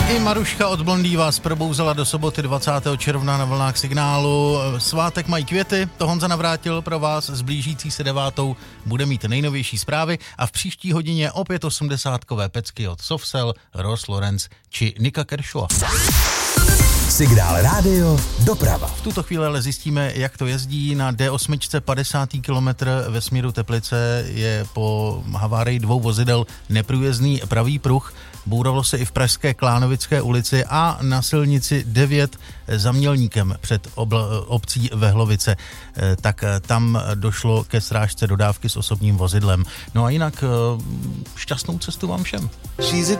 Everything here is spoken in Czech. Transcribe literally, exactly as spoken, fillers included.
I Maruška od Blondý vás probouzela do soboty dvacátého června na vlnách Signálu. Svátek mají květy, to Honza Navrátil pro vás s blížící se devátou bude mít nejnovější zprávy a v příští hodině opět osmdesátkové pecky od Sofsel, Ross Lawrence či Nika Kershawa. Signál rádio doprava. V tuto chvíli ale zjistíme, jak to jezdí. Na D osm padesátý kilometr ve směru Teplice je po havárii dvou vozidel neprůjezdný pravý pruh. Bouravalo se i v pražské Klánovické ulici a na silnici devět za Mělníkem před obl- obcí Vehlovice. Tak tam došlo ke srážce dodávky s osobním vozidlem. No a jinak šťastnou cestu vám všem. She's a